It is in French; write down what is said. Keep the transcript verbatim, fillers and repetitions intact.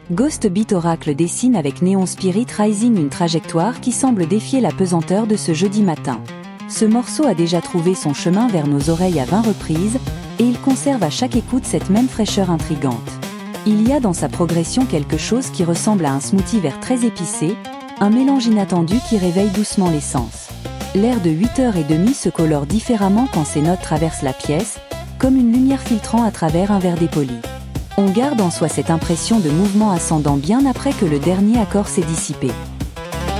Ghost Beat Oracle dessine avec Neon Spirit Rising une trajectoire qui semble défier la pesanteur de ce jeudi matin. Ce morceau a déjà trouvé son chemin vers nos oreilles à vingt reprises, et il conserve à chaque écoute cette même fraîcheur intrigante. Il y a dans sa progression quelque chose qui ressemble à un smoothie vert très épicé, un mélange inattendu qui réveille doucement les sens. L'air de huit heures trente se colore différemment quand ces notes traversent la pièce, comme une lumière filtrant à travers un verre dépoli. On garde en soi cette impression de mouvement ascendant bien après que le dernier accord s'est dissipé.